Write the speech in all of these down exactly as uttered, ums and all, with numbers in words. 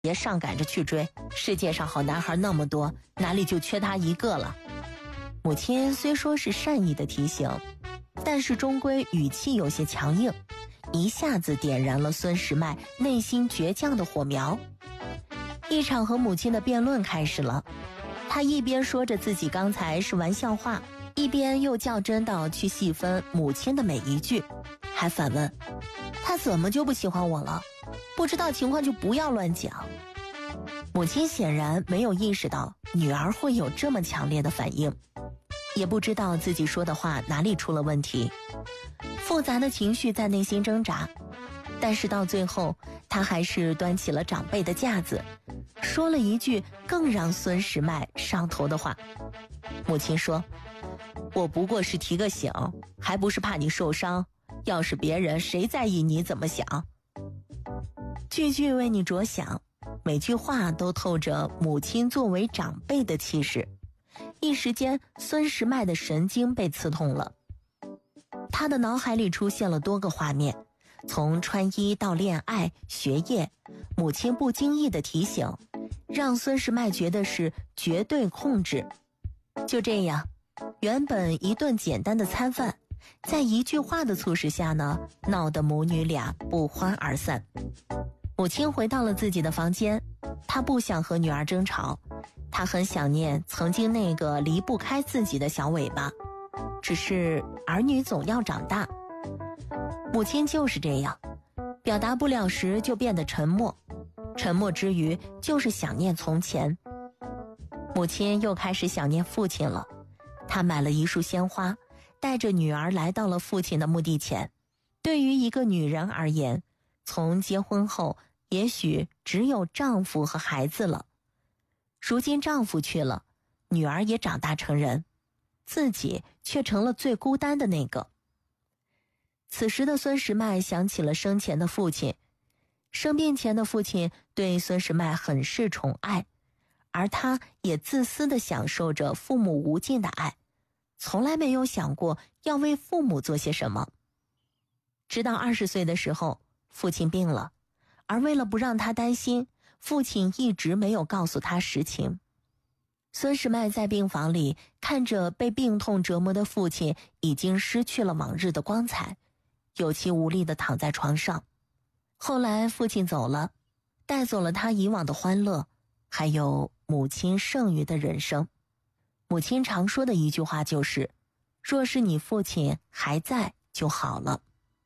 别上赶着去追，世界上好男孩那么多，哪里就缺他一个了。母亲虽说是善意的提醒，但是终归语气有些强硬，一下子点燃了孙时迈内心倔强的火苗。一场和母亲的辩论开始了，他一边说着自己刚才是玩笑话，一边又较真到去细分母亲的每一句，还反问他怎么就不喜欢我了，不知道情况就不要乱讲。母亲显然没有意识到女儿会有这么强烈的反应，也不知道自己说的话哪里出了问题，复杂的情绪在内心挣扎。但是到最后，她还是端起了长辈的架子，说了一句更让孙时迈上头的话。母亲说，我不过是提个醒，还不是怕你受伤，要是别人谁在意你怎么想。句句为你着想，每句话都透着母亲作为长辈的气势。一时间，孙时迈的神经被刺痛了，他的脑海里出现了多个画面，从穿衣到恋爱、学业，母亲不经意的提醒，让孙时迈觉得是绝对控制。就这样，原本一顿简单的餐饭，在一句话的促使下呢，闹得母女俩不欢而散。母亲回到了自己的房间，她不想和女儿争吵，她很想念曾经那个离不开自己的小尾巴，只是儿女总要长大。母亲就是这样，表达不了时就变得沉默，沉默之余就是想念从前。母亲又开始想念父亲了，她买了一束鲜花，带着女儿来到了父亲的墓地前。对于一个女人而言，从结婚后也许只有丈夫和孩子了。如今丈夫去了，女儿也长大成人，自己却成了最孤单的那个。此时的孙时迈想起了生前的父亲，生病前的父亲对孙时迈很是宠爱，而他也自私地享受着父母无尽的爱，从来没有想过要为父母做些什么。直到二十岁的时候，父亲病了，而为了不让他担心，父亲一直没有告诉他实情。孙时迈在病房里看着被病痛折磨的父亲已经失去了往日的光彩，有气无力地躺在床上。后来父亲走了，带走了他以往的欢乐，还有母亲剩余的人生。母亲常说的一句话就是，若是你父亲还在就好了。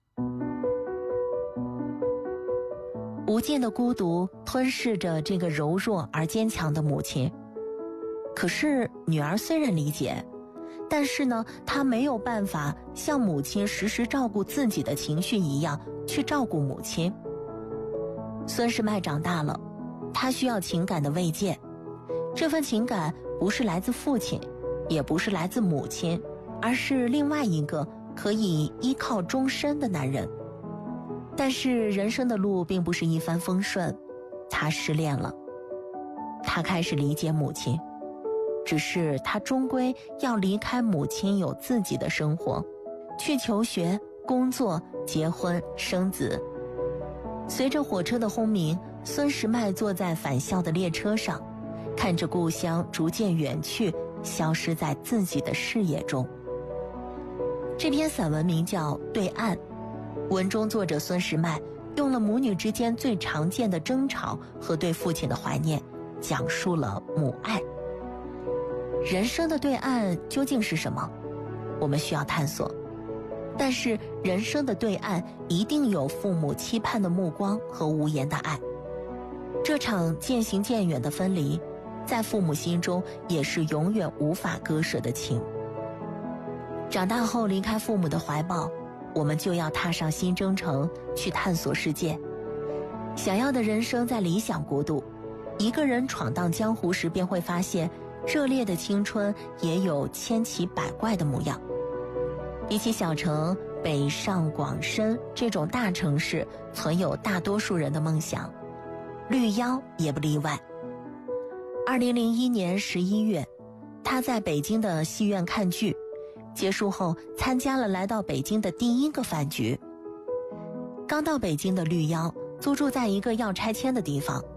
无尽的孤独吞噬着这个柔弱而坚强的母亲。可是女儿虽然理解，但是呢，她没有办法像母亲时时照顾自己的情绪一样去照顾母亲。孙时迈长大了，他需要情感的慰藉，这份情感不是来自父亲，也不是来自母亲，而是另外一个可以依靠终身的男人。但是人生的路并不是一帆风顺，他失恋了，他开始理解母亲，只是他终归要离开母亲，有自己的生活，去求学、工作、结婚、生子。随着火车的轰鸣，孙时迈坐在返校的列车上，看着故乡逐渐远去，消失在自己的视野中。这篇散文名叫《对岸》，文中作者孙时迈用了母女之间最常见的争吵和对父亲的怀念，讲述了母爱。人生的对岸究竟是什么？我们需要探索。但是人生的对岸一定有父母期盼的目光和无言的爱。这场渐行渐远的分离，在父母心中也是永远无法割舍的情。长大后离开父母的怀抱，我们就要踏上新征程，去探索世界。想要的人生在理想国度，一个人闯荡江湖时便会发现，热烈的青春也有千奇百怪的模样。比起小城、北上广深这种大城市存有大多数人的梦想，绿妖也不例外。二零零一年十一月，他在北京的戏院看剧，结束后参加了来到北京的第一个饭局。刚到北京的绿妖租住在一个要拆迁的地方，